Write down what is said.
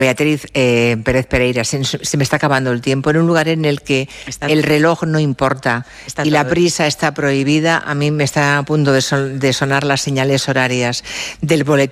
Beatriz Pérez Pereira, se me está acabando el tiempo. En un lugar en el que el reloj no importa y la prisa está prohibida, a mí me está a punto de sonar las señales horarias del boletín